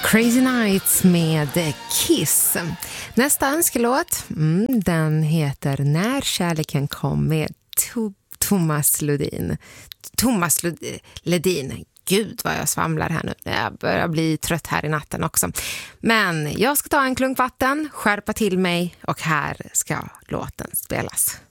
Crazy Nights med Kiss. Nästa önskelåt, den heter När kärleken kom med Thomas Ledin. Thomas Ledin. Gud vad jag svamlar här nu. Jag börjar bli trött här i natten också. Men jag ska ta en klunk vatten, skärpa till mig och här ska låten spelas.